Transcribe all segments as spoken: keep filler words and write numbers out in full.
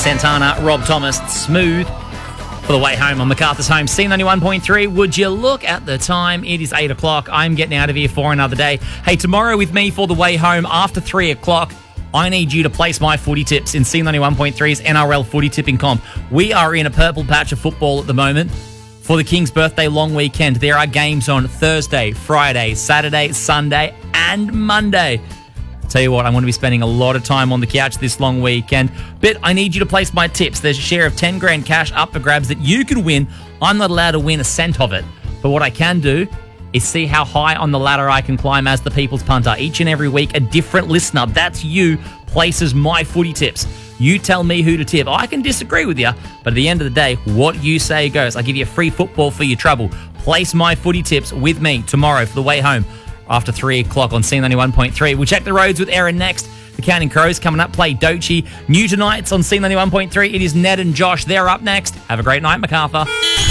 Santana, Rob Thomas, Smooth for the way home on MacArthur's Home. C ninety-one point three. Would you look at the time? It is eight o'clock. I'm getting out of here for another day. Hey, tomorrow with me for the way home after three o'clock, I need you to place my footy tips in C ninety-one point three's N R L footy tipping comp. We are in a purple patch of football at the moment for the King's birthday long weekend. There are games on Thursday, Friday, Saturday, Sunday, and Monday. Tell you what, I'm going to be spending a lot of time on the couch this long weekend, but I need you to place my tips. There's a share of ten grand cash up for grabs that you can win. I'm not allowed to win a cent of it, but what I can do is see how high on the ladder I can climb as the People's Punter. Each and every week, a different listener, that's you, places my footy tips. You tell me who to tip. I can disagree with you, but at the end of the day, what you say goes. I give you free football for your trouble. Place my footy tips with me tomorrow for the way home after three o'clock on C ninety-one point three. We'll check the roads with Aaron next. The Counting Crows coming up, play Dochi. New tonight's on C ninety-one point three. It is Ned and Josh. They're up next. Have a great night, MacArthur.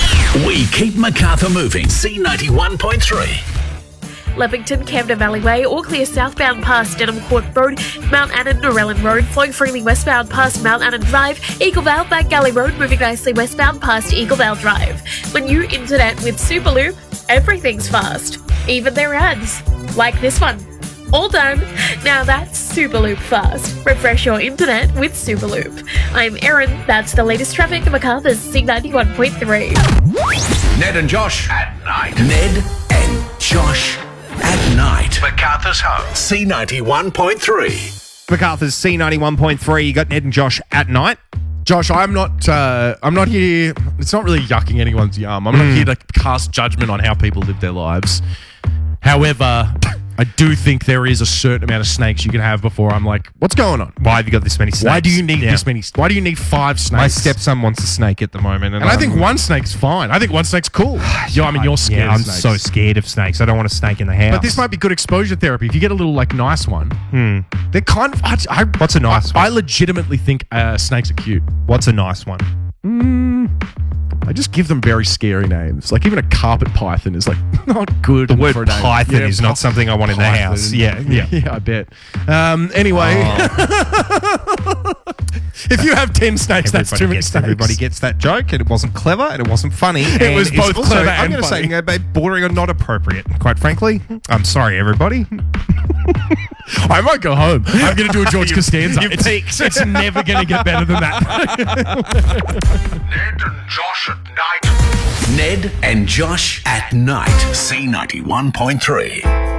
We keep MacArthur moving. C ninety-one point three. Leppington, Camden Valley Way, all clear southbound past Denham Court Road, Mount Annan, Norellan Road, flowing freely westbound past Mount Annan Drive, Eaglevale, Back Galley Road, moving nicely westbound past Eaglevale Drive. When you internet with Superloop, everything's fast, even their ads, like this one. All done. Now that's Superloop fast. Refresh your internet with Superloop. I'm Erin. That's the latest traffic of MacArthur's C ninety-one point three. Ned and Josh at night. Ned and Josh at night. MacArthur's Home. C ninety-one point three. MacArthur's C ninety-one point three. You got Ned and Josh at night. Josh, I'm not. Uh, I'm not here. It's not really yucking anyone's yum. I'm Mm. not here to cast judgment on how people live their lives. However, I do think there is a certain amount of snakes you can have before I'm like, what's going on? Why have you got this many snakes? Why do you need Yeah. this many? Why do you need five snakes? My stepson wants a snake at the moment. And, and I I'm- think one snake's fine. I think one snake's cool. Yeah, I mean, you're scared Yeah, of I'm snakes. so scared of snakes. I don't want a snake in the house. But this might be good exposure therapy. If you get a little, like, nice one, Hmm. they're kind of... I, I, What's a nice I, one? I legitimately think uh, snakes are cute. What's a nice one? I just give them very scary names. Like, even a carpet python is, like, not good. The word for a name. python Yeah, is py- not something I want in the python. house. Yeah, yeah. Yeah, I bet. Um, anyway, if you have ten snakes, that's Everybody too many gets, snakes. everybody gets that joke, and it wasn't clever, and it wasn't funny. It was both clever and I'm going to say funny. you know, bordering on not appropriate. Quite frankly, I'm sorry, everybody. I might go home. I'm going to do a George Costanza. you've It's, peaked. it's never going to get better than that. Ned and Josh at night. Ned and Josh at night. C ninety-one point three.